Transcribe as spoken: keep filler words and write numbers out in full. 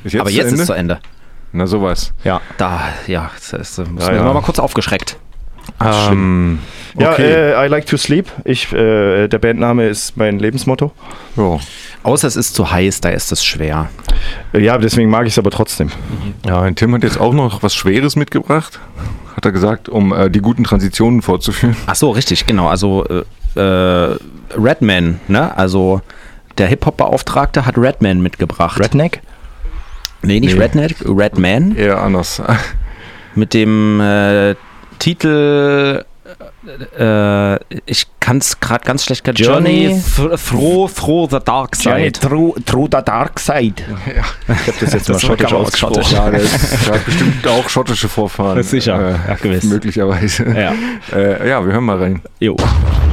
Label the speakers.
Speaker 1: Ist jetzt
Speaker 2: Aber
Speaker 1: zu
Speaker 2: jetzt
Speaker 1: Ende?
Speaker 2: ist es zu Ende.
Speaker 1: Na sowas.
Speaker 2: Ja, da, ja, das ist, müssen
Speaker 1: Ja,
Speaker 2: wir
Speaker 1: ja.
Speaker 2: mal kurz aufgeschreckt.
Speaker 1: Ähm,
Speaker 3: Ja,
Speaker 1: okay.
Speaker 3: äh, I like to sleep. Ich, äh, der Bandname ist mein Lebensmotto.
Speaker 1: ja.
Speaker 2: Außer es ist zu heiß, da ist es schwer.
Speaker 3: Äh, Ja, deswegen mag ich es aber trotzdem.
Speaker 1: ja, Tim hat jetzt auch noch was Schweres mitgebracht, hat er gesagt, um äh, die guten Transitionen vorzuführen.
Speaker 2: Ach so, richtig, genau. Also äh, äh, Redman, ne? Also der Hip-Hop-Beauftragte hat Redman mitgebracht.
Speaker 3: Redneck?
Speaker 2: nee, nicht
Speaker 1: Nee.
Speaker 2: Redneck, Redman.
Speaker 1: Eher anders.
Speaker 2: Mit dem äh, Titel, äh, ich kann es gerade ganz schlecht kennen.
Speaker 3: Journey-
Speaker 2: Journey Th- Through, through the Dark Side.
Speaker 3: Through, through the Dark Side. Ich habe das jetzt mal
Speaker 2: Das
Speaker 3: schottisch
Speaker 2: war
Speaker 3: ausgesprochen.
Speaker 2: schottisch.
Speaker 1: Ja, der ist- der hat bestimmt auch schottische Vorfahren.
Speaker 2: Sicher,
Speaker 1: Äh,
Speaker 2: ja, gewiss.
Speaker 1: Möglicherweise.
Speaker 2: Ja.
Speaker 1: Äh, ja, wir hören mal rein.
Speaker 2: Jo.